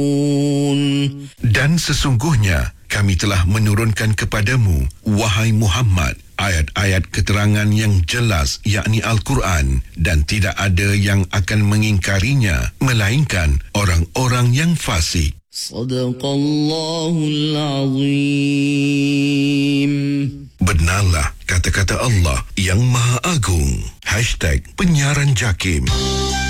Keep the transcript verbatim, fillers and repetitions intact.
Dan sesungguhnya kami telah menurunkan kepadamu, wahai Muhammad, ayat-ayat keterangan yang jelas, yakni Al-Quran, dan tidak ada yang akan mengingkarinya melainkan orang-orang yang fasik. Sadaqallahul Azim. Benarlah kata-kata Allah yang Maha Agung. Hashtag Penyiaran Jakim.